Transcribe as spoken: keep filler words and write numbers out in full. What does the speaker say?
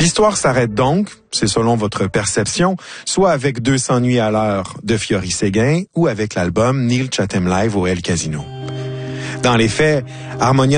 L'histoire s'arrête donc, c'est selon votre perception, soit avec deux cents nuits à l'heure de Fiori Séguin ou avec l'album Neil Chatham Live au El Casino. Dans les faits, Harmonia